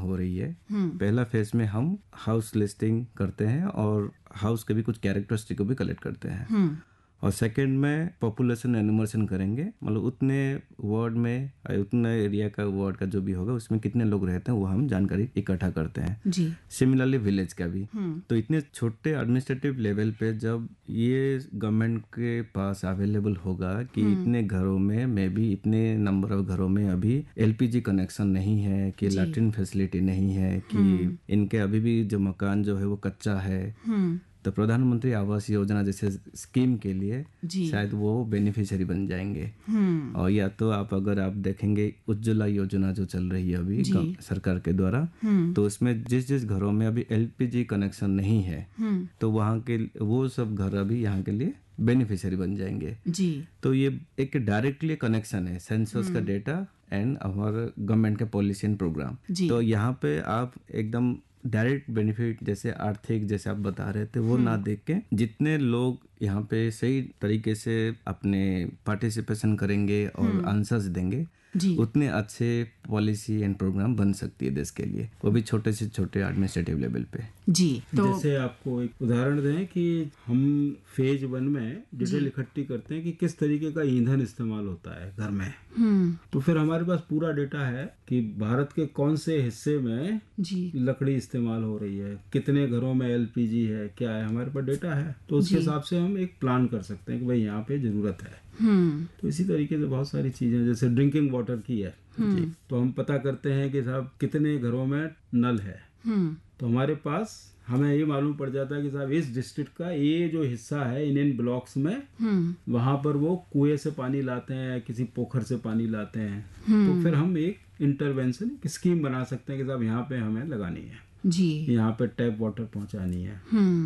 हो रही है। पहला फेज में हम हाउस लिस्टिंग करते हैं और हाउस के भी कुछ कैरेक्टरिस्टिक को भी कलेक्ट करते हैं। और सेकंड में पॉपुलेशन एनुमरेशन करेंगे, मतलब उतने वार्ड में उतने एरिया का वार्ड का जो भी होगा उसमें कितने लोग रहते हैं वो हम जानकारी इकट्ठा करते हैं जी। सिमिलरली विलेज का भी। तो इतने छोटे एडमिनिस्ट्रेटिव लेवल पे जब ये गवर्नमेंट के पास अवेलेबल होगा कि इतने घरों में मे बी इतने नंबर ऑफ घरों में अभी एलपीजी कनेक्शन नहीं है, कि लैट्रिन फैसिलिटी नहीं है, कि इनके अभी भी जो मकान जो है वो कच्चा है, तो प्रधानमंत्री आवास योजना जैसे स्कीम के लिए शायद वो बेनिफिशियरी बन जाएंगे। और या तो अगर आप देखेंगे उज्ज्वला योजना जो चल रही है अभी सरकार के द्वारा, तो उसमें जिस जिस घरों में अभी एलपीजी कनेक्शन नहीं है तो वहाँ के वो सब घर अभी यहाँ के लिए बेनिफिशियरी बन जाएंगे जी। तो ये एक डायरेक्टली कनेक्शन है सेंसस का डेटा एंड हमारे गवर्नमेंट के पॉलिसी एंड प्रोग्राम। तो यहाँ पे आप एकदम डायरेक्ट बेनिफिट जैसे आर्थिक जैसे आप बता रहे थे वो ना देख के जितने लोग यहाँ पे सही तरीके से अपने पार्टिसिपेशन करेंगे और आंसर्स देंगे उतने अच्छे पॉलिसी एंड प्रोग्राम बन सकती है देश के लिए, वो भी छोटे से छोटे एडमिनिस्ट्रेटिव लेवल पे जी। तो जैसे आपको एक उदाहरण दें कि हम फेज 1 में डिटेल इकट्ठी करते हैं कि किस तरीके का ईंधन इस्तेमाल होता है घर में, तो फिर हमारे पास पूरा डेटा है कि भारत के कौन से हिस्से में लकड़ी इस्तेमाल हो रही है, कितने घरों में एलपीजी है, क्या है, हमारे पास डेटा है। तो उसके हिसाब से हम एक प्लान कर सकते हैं कि भाई यहाँ पे जरूरत है। तो इसी तरीके से बहुत सारी चीजें जैसे ड्रिंकिंग वाटर की है तो हम पता करते हैं कि साहब कितने घरों में नल है, तो हमारे पास हमें ये मालूम पड़ जाता है कि साहब इस डिस्ट्रिक्ट का ये जो हिस्सा है इन ब्लॉक्स में वहां पर वो कुएं से पानी लाते हैं, किसी पोखर से पानी लाते हैं। तो फिर हम एक इंटरवेंशन स्कीम बना सकते हैं कि साहब यहाँ पे हमें लगानी है जी, यहाँ पे टैप वाटर पहुंचानी है।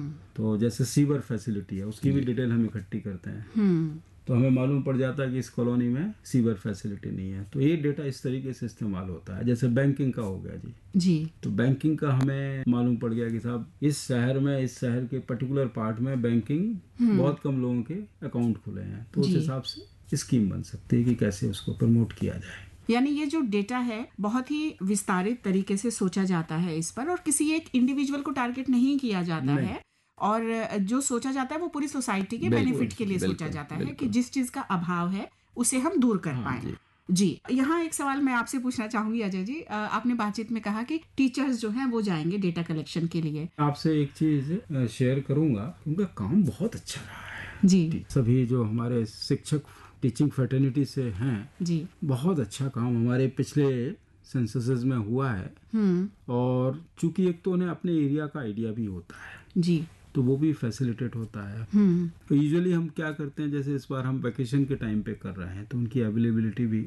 तो जैसे सीवर फैसिलिटी है उसकी भी डिटेल हम इकट्ठी करते हैं, तो हमें मालूम पड़ जाता है कि इस कॉलोनी में सीवर फैसिलिटी नहीं है। तो ये डेटा इस तरीके से इस्तेमाल होता है। जैसे बैंकिंग का हो गया जी, तो बैंकिंग का हमें मालूम पड़ गया कि साहब इस शहर के पर्टिकुलर पार्ट में बैंकिंग बहुत कम लोगों के अकाउंट खुले हैं, तो उस हिसाब से स्कीम बन सकती है कि कैसे उसको प्रमोट किया जाए। यानी ये जो डेटा है बहुत ही विस्तारित तरीके से सोचा जाता है इस पर, और किसी एक इंडिविजुअल को टारगेट नहीं किया जाता है, और जो सोचा जाता है वो पूरी सोसाइटी के बेनिफिट के लिए सोचा जाता है कि जिस चीज का अभाव है उसे हम दूर कर पाए जी। यहाँ एक सवाल मैं आपसे पूछना चाहूंगी अजय जी, आपने बातचीत में कहा कि टीचर्स जो हैं वो जाएंगे डेटा कलेक्शन के लिए। आपसे एक चीज शेयर करूंगा, उनका काम बहुत अच्छा रहा है जी। सभी जो हमारे शिक्षक टीचिंग फ्रेटर्निटी से हैं जी, बहुत अच्छा काम हमारे पिछले सेंससेस में हुआ है। और चूंकि एक तो उन्हें अपने एरिया का आइडिया भी होता है जी, तो वो भी फैसिलिटेट होता है। तो यूजुअली हम क्या करते हैं, जैसे इस बार हम वैकेशन के टाइम पे कर रहे हैं तो उनकी अवेलेबिलिटी भी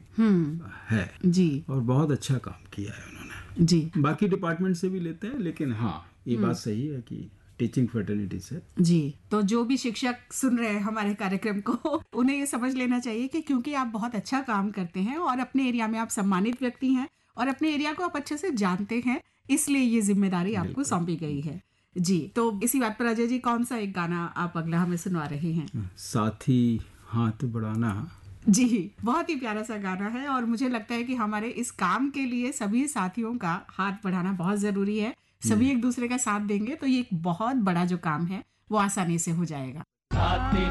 है जी, और बहुत अच्छा काम किया है उन्होंने जी। बाकी डिपार्टमेंट से भी लेते हैं, लेकिन हाँ ये बात सही है कि टीचिंग फ्रेटर्निटी से जी। तो जो भी शिक्षक सुन रहे हैं हमारे कार्यक्रम को, उन्हें ये समझ लेना चाहिए कि क्योंकि आप बहुत अच्छा काम करते हैं और अपने एरिया में आप सम्मानित व्यक्ति हैं और अपने एरिया को आप अच्छे से जानते हैं, इसलिए ये जिम्मेदारी आपको सौंपी गई है जी। तो इसी बात पर अजय जी कौन सा एक गाना आप अगला हमें सुनवा रहे हैं? साथी हाथ बढ़ाना जी, बहुत ही प्यारा सा गाना है और मुझे लगता है कि हमारे इस काम के लिए सभी साथियों का हाथ बढ़ाना बहुत जरूरी है। सभी एक दूसरे का साथ देंगे तो ये एक बहुत बड़ा जो काम है वो आसानी से हो जाएगा।